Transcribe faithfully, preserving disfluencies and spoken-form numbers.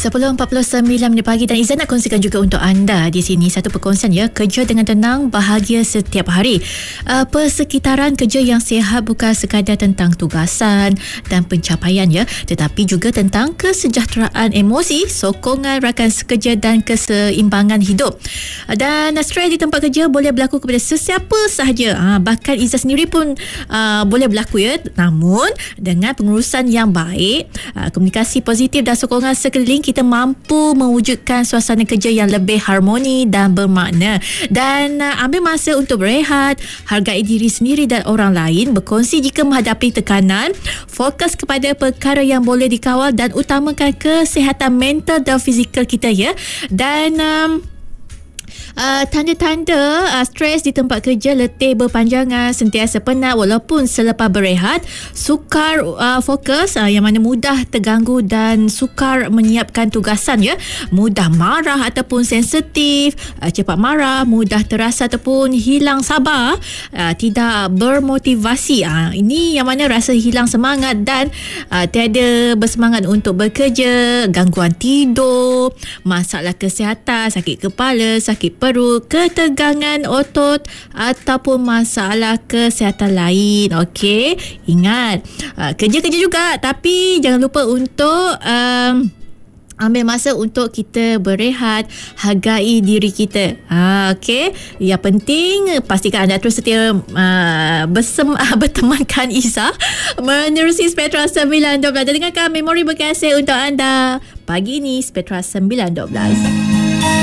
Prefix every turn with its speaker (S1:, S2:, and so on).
S1: sepuluh empat puluh sembilan minit pagi dan Izzan nak kongsikan juga untuk anda di sini satu perkongsian ya, kerja dengan tenang, bahagia setiap hari. Uh, persekitaran kerja yang sihat bukan sekadar tentang tugasan dan pencapaian ya, tetapi juga tentang kesejahteraan emosi, sokongan rakan sekerja dan keseimbangan hidup. Dan stres di tempat kerja boleh berlaku kepada sesiapa sahaja. Uh, bahkan Izzan sendiri pun uh, boleh berlaku ya. Namun dengan pengurusan yang baik, uh, komunikasi positif dan sokongan sekeliling, kita mampu mewujudkan suasana kerja yang lebih harmoni dan bermakna. Dan uh, ambil masa untuk berehat, hargai diri sendiri dan orang lain, berkongsi jika menghadapi tekanan, fokus kepada perkara yang boleh dikawal dan utamakan kesihatan mental dan fizikal kita ya. Dan um, Uh, tanda-tanda uh, stres di tempat kerja: letih berpanjangan, sentiasa penat walaupun selepas berehat, sukar uh, fokus, uh, yang mana mudah terganggu dan sukar menyiapkan tugasan ya, mudah marah ataupun sensitif, uh, cepat marah, mudah terasa ataupun hilang sabar, uh, tidak bermotivasi. Uh, ini yang mana rasa hilang semangat dan uh, tiada bersemangat untuk bekerja, gangguan tidur, masalah kesihatan, sakit kepala, sakit perut, ketegangan otot ataupun masalah kesihatan lain. Okey, ingat uh, kerja-kerja juga, tapi jangan lupa untuk um, ambil masa untuk kita berehat, hargai diri kita. Ha, okey. Yang penting pastikan anda terus setia uh, bersem, uh, bertemankan Izzah menerusi Spectra sembilan dua belas. Dengarkan memori berkasih untuk anda pagi ini, Spectra sembilan dua belas.